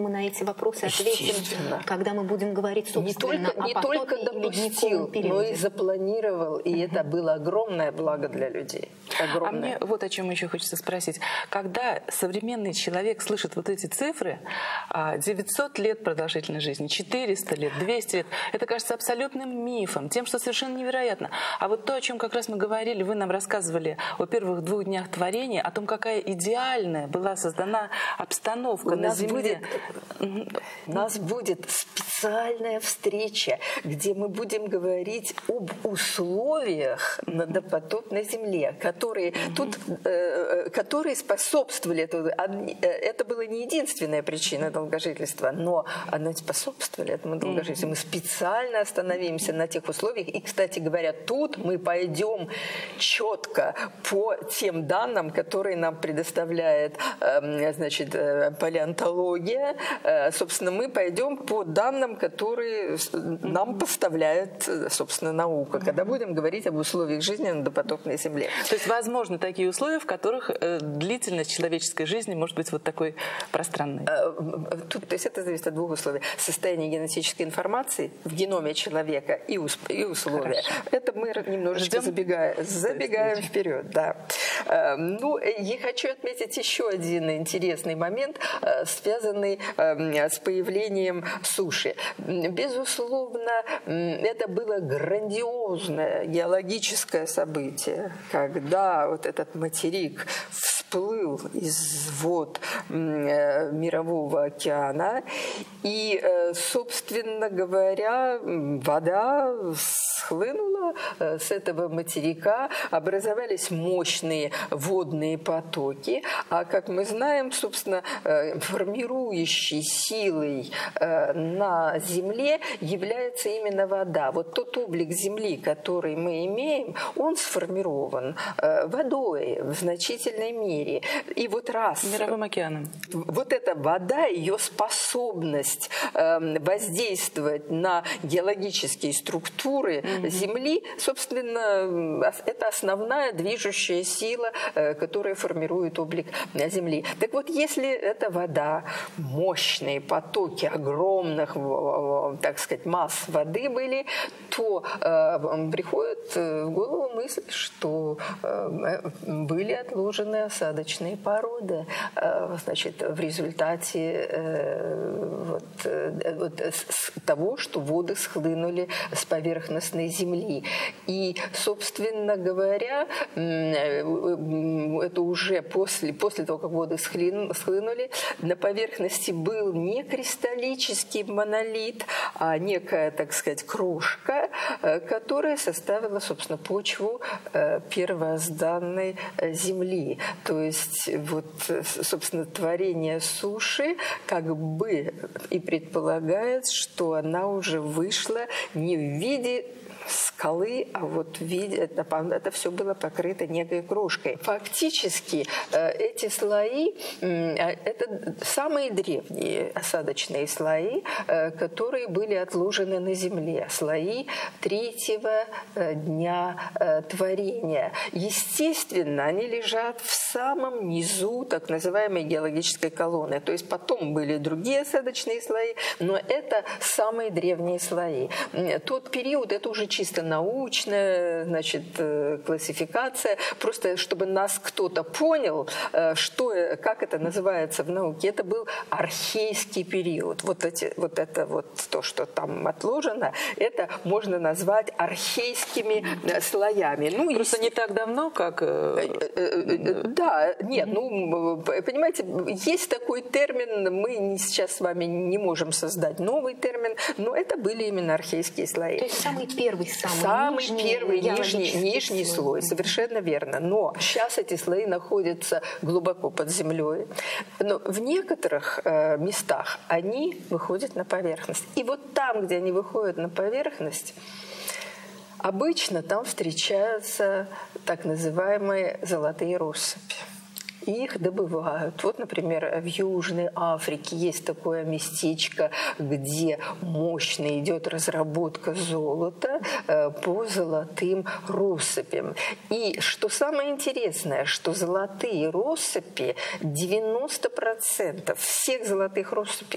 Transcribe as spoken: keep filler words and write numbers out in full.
мы на эти вопросы ответим, когда мы будем говорить, собственно, не только, о не только допустил, но и запланировал, и это было огромное благо для людей. Огромное. А мне вот о чем еще хочется спросить. Когда современный человек слышит вот эти цифры, девятьсот лет продолжительной жизни, четыреста лет, двести лет, это кажется абсолютным мифом, тем, что совершенно невероятно. А вот то, о чем как раз мы говорили, вы нам рассказывали о первых двух днях творения, о том, какая идеальная была создана обстановка на земле. Будет, у нас будет специальная встреча, где мы будем говорить об условиях на допотопной земле, которые, mm-hmm. тут, э, которые способствовали. Это, это была не единственная причина долгожительства, но она способствовали этому долгожительству. Mm-hmm. Мы специально остановимся на тех условиях. И, кстати говоря, тут мы пойдем четко по тем данным, которые нам предоставляет э, значит, э, палеонтология. Э, собственно, мы пойдем по данным, которые нам поставляет, собственно, наука, когда будем говорить об условиях жизни на допотопной земле. То есть, возможно, такие условия, в которых э, длительность человеческой жизни может быть вот такой пространной? Тут, то есть это зависит от двух условий. Состояние генетической информации в геноме человека и, усп- и условия. Хорошо. Это мы немножечко забегаем, забегаем вперед. Да. Ну, я хочу отметить еще один интересный момент, связанный с появлением суши. Безусловно, это было грандиозное геологическое событие, когда вот этот материк всплыл из вод Мирового океана, и, собственно говоря, вода схлынула с этого материка, образовались мощные водные потоки, а, как мы знаем, собственно, формирующей силой на Земле является именно вода. Вот тот облик Земли, который мы имеем, он сформирован водой в значительной мере. И вот раз... Мировым океаном. Вот эта вода, ее способность воздействовать на геологические структуры mm-hmm. Земли, собственно, это основная движущая сила, которая формирует облик Земли. Так вот, если эта вода, мощные потоки огромных, так сказать, масс воды были, то э, приходит в голову мысль, что э, были отложены осадочные породы, э, значит, в результате э, вот, э, вот, с того, что воды схлынули с поверхностной земли. И, собственно говоря, э, это уже после, после того, как воды схлынули, на поверхности был не кристаллический монолит, а некая, так сказать, крошка, которая составила, собственно, почву первозданной Земли. То есть, вот, собственно, творение суши как бы и предполагает, что она уже вышла не в виде скалы, а вот в виде, это, это все было покрыто некой крошкой. Фактически эти слои, это самые древние осадочные слои, которые были отложены на Земле. Слои третьего дня творения. Естественно, они лежат в самом низу так называемой геологической колонны. То есть потом были другие осадочные слои, но это самые древние слои. Тот период, это уже чисто научная, значит, классификация, просто чтобы нас кто-то понял, что, как это называется в науке, это был архейский период. Вот, эти, вот это вот то, что там отложено, это можно назвать архейскими слоями. Ну, просто есть... не так давно, как... Да, нет, ну, понимаете, есть такой термин, мы сейчас с вами не можем создать новый термин, но это были именно архейские слои. То есть самый первый, самый, самый нижний, первый нижний, нижний слой. слой, совершенно верно. Но сейчас эти слои находятся глубоко под землей. Но в некоторых э, местах они выходят на поверхность. И вот там, где они выходят на поверхность, обычно там встречаются так называемые золотые россыпи. Их добывают. Вот, например, в Южной Африке есть такое местечко, где мощно идет разработка золота по золотым россыпям. И что самое интересное, что золотые россыпи, девяносто процентов всех золотых россыпей